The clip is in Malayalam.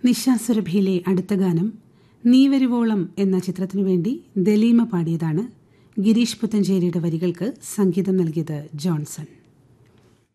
നിശാസുരഭിയിലെ അടുത്ത ഗാനം നീ വരുവോളം എന്ന ചിത്രത്തിനു വേണ്ടി ദലീമ പാടിയതാണ്. ഗിരീഷ് പുത്തഞ്ചേരിയുടെ വരികൾക്ക് സംഗീതം നൽകിയത് ജോൺസൺ.